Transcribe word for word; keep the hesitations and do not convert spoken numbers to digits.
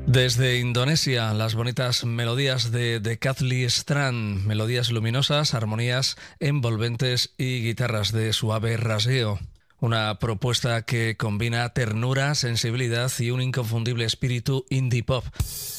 Desde Indonesia, las bonitas melodías de, de Kathleen Strand, melodías luminosas, armonías envolventes y guitarras de suave rasgueo. Una propuesta que combina ternura, sensibilidad y un inconfundible espíritu indie pop.